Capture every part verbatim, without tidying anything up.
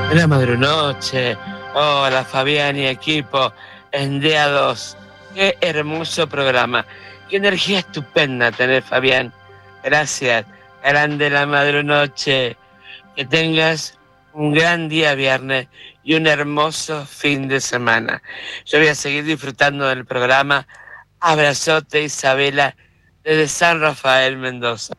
Buenas madrunoche. Hola Fabián y equipo en D A dos. Qué hermoso programa. Qué energía estupenda tener, Fabián. Gracias. Grande la madrunoche. Que tengas un gran día viernes y un hermoso fin de semana. Yo voy a seguir disfrutando del programa. Abrazote, Isabela, desde San Rafael, Mendoza.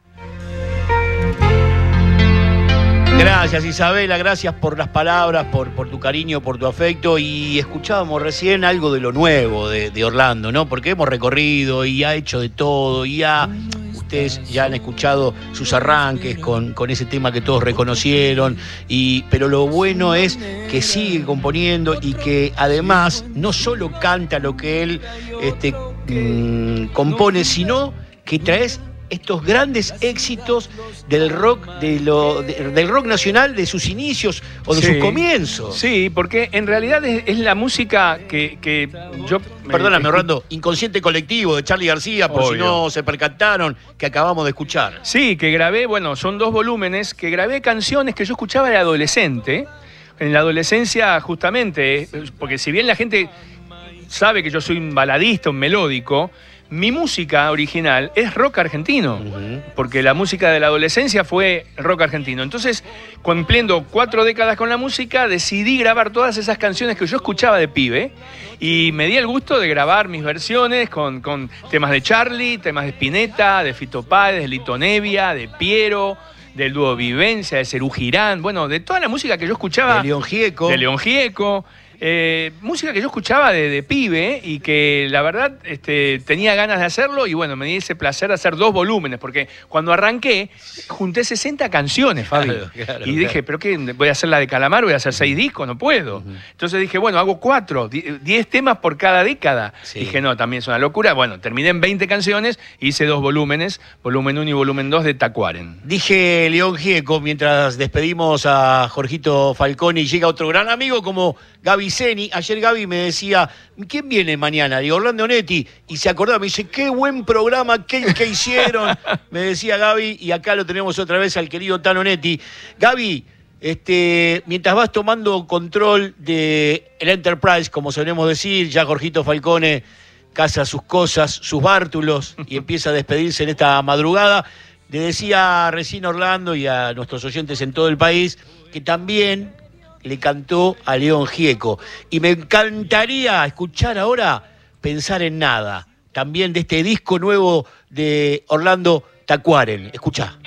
Gracias, Isabela, gracias por las palabras, por, por tu cariño, por tu afecto. Y escuchábamos recién algo de lo nuevo de, de Orlando, ¿no? Porque hemos recorrido y ha hecho de todo y ha... Ustedes ya han escuchado sus arranques con, con ese tema que todos reconocieron, y, pero lo bueno es que sigue componiendo y que además no solo canta lo que él este, mmm, compone, sino que traes estos grandes éxitos del rock, de lo, de, del rock nacional, de sus inicios o de sí, sus comienzos. Sí, porque en realidad es, es la música que, que yo... Perdóname, eh, Orlando, Inconsciente Colectivo de Charly García, por obvio, si no se percataron, que acabamos de escuchar. Sí, que grabé, bueno, son dos volúmenes, que grabé canciones que yo escuchaba de adolescente. En la adolescencia, justamente, porque si bien la gente sabe que yo soy un baladista, un melódico, mi música original es rock argentino, uh-huh, porque la música de la adolescencia fue rock argentino. Entonces, cumpliendo cuatro décadas con la música, decidí grabar todas esas canciones que yo escuchaba de pibe y me di el gusto de grabar mis versiones con, con temas de Charly, temas de Spinetta, de Fito Páez, de Lito Nevia, de Piero, del dúo Vivencia, de Serú Girán, bueno, de toda la música que yo escuchaba. De León Gieco. De León Gieco. Eh, música que yo escuchaba de, de pibe y que la verdad este, tenía ganas de hacerlo, y bueno, me di ese placer de hacer dos volúmenes, porque cuando arranqué junté sesenta canciones, Fabi, claro, claro, y dije, claro, ¿pero qué? ¿Voy a hacer la de Calamar? ¿Voy a hacer seis discos? No puedo. Uh-huh. Entonces dije, bueno, hago cuatro, diez temas por cada década. Sí. Dije, no, también es una locura. Bueno, terminé en veinte canciones, hice dos volúmenes, volumen uno y volumen dos de Tacuaren. Dije León Gieco mientras despedimos a Jorgito Falcone, y llega otro gran amigo como Gaby Zeni. Ayer Gaby me decía, ¿quién viene mañana? Digo, Orlando Onetti. Y se acordaba, me dice, qué buen programa que, que hicieron. Me decía Gaby, y acá lo tenemos otra vez al querido Tano Onetti. Gaby, este, mientras vas tomando control de el Enterprise, como solemos decir, ya Jorgito Falcone casa sus cosas, sus bártulos, y empieza a despedirse en esta madrugada. Le decía recién a Orlando y a nuestros oyentes en todo el país que también le cantó a León Gieco. Y me encantaría escuchar ahora Pensar en Nada, también de este disco nuevo de Orlando, Tacuaren. Escuchá.